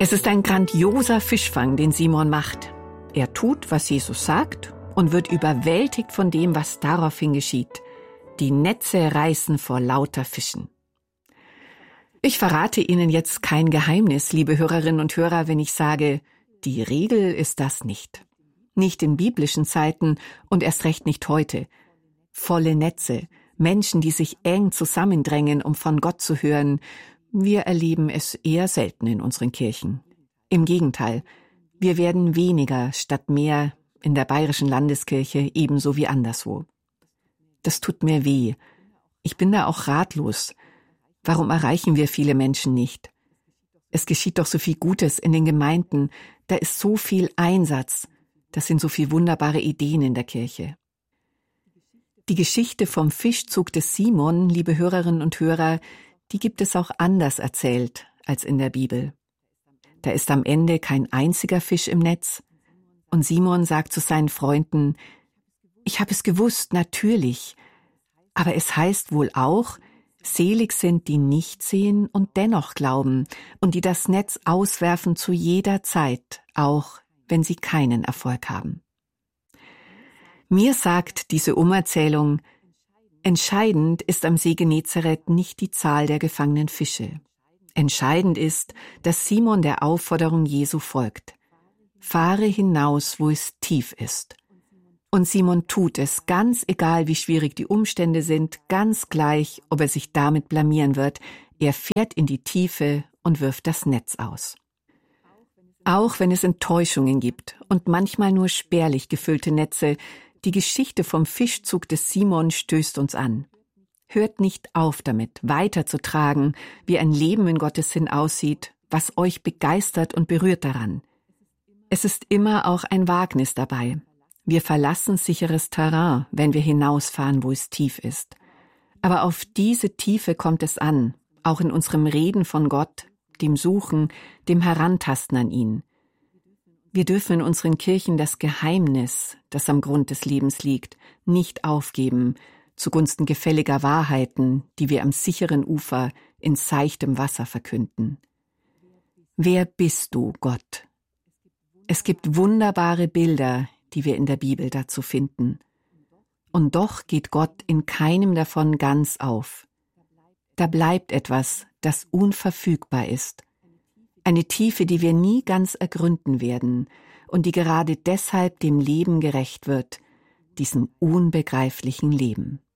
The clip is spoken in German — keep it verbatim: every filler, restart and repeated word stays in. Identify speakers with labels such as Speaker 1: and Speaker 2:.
Speaker 1: Es ist ein grandioser Fischfang, den Simon macht. Er tut, was Jesus sagt und wird überwältigt von dem, was daraufhin geschieht. Die Netze reißen vor lauter Fischen. Ich verrate Ihnen jetzt kein Geheimnis, liebe Hörerinnen und Hörer, wenn ich sage, die Regel ist das nicht. Nicht in biblischen Zeiten und erst recht nicht heute. Volle Netze, Menschen, die sich eng zusammendrängen, um von Gott zu hören, wir erleben es eher selten in unseren Kirchen. Im Gegenteil, wir werden weniger statt mehr in der Bayerischen Landeskirche ebenso wie anderswo. Das tut mir weh. Ich bin da auch ratlos. Warum erreichen wir viele Menschen nicht? Es geschieht doch so viel Gutes in den Gemeinden, da ist so viel Einsatz, das sind so viele wunderbare Ideen in der Kirche. Die Geschichte vom Fischzug des Simon, liebe Hörerinnen und Hörer, die gibt es auch anders erzählt als in der Bibel. Da ist am Ende kein einziger Fisch im Netz und Simon sagt zu seinen Freunden, ich habe es gewusst, natürlich, aber es heißt wohl auch, selig sind, die nicht sehen und dennoch glauben und die das Netz auswerfen zu jeder Zeit, auch wenn sie keinen Erfolg haben. Mir sagt diese Umerzählung, entscheidend ist am See Genezareth nicht die Zahl der gefangenen Fische. Entscheidend ist, dass Simon der Aufforderung Jesu folgt. Fahre hinaus, wo es tief ist. Und Simon tut es, ganz egal wie schwierig die Umstände sind, ganz gleich, ob er sich damit blamieren wird. Er fährt in die Tiefe und wirft das Netz aus. Auch wenn es Enttäuschungen gibt und manchmal nur spärlich gefüllte Netze, die Geschichte vom Fischzug des Simon stößt uns an. Hört nicht auf damit, weiterzutragen, wie ein Leben in Gottes Sinn aussieht, was euch begeistert und berührt daran. Es ist immer auch ein Wagnis dabei. Wir verlassen sicheres Terrain, wenn wir hinausfahren, wo es tief ist. Aber auf diese Tiefe kommt es an, auch in unserem Reden von Gott, dem Suchen, dem Herantasten an ihn. Wir dürfen in unseren Kirchen das Geheimnis, das am Grund des Lebens liegt, nicht aufgeben, zugunsten gefälliger Wahrheiten, die wir am sicheren Ufer in seichtem Wasser verkünden. Wer bist du, Gott? Es gibt wunderbare Bilder, die wir in der Bibel dazu finden. Und doch geht Gott in keinem davon ganz auf. Da bleibt etwas, das unverfügbar ist. Eine Tiefe, die wir nie ganz ergründen werden und die gerade deshalb dem Leben gerecht wird, diesem unbegreiflichen Leben.